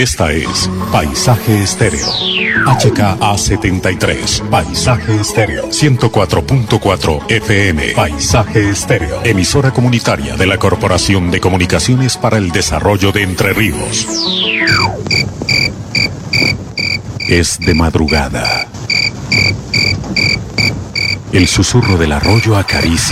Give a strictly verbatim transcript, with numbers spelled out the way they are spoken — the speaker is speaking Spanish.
Esta es Paisaje Estéreo. H K A setenta y tres. Paisaje Estéreo. ciento cuatro punto cuatro F M. Paisaje Estéreo. Emisora comunitaria de la Corporación de Comunicaciones para el Desarrollo de Entre Ríos. Es de madrugada. El susurro del arroyo acaricia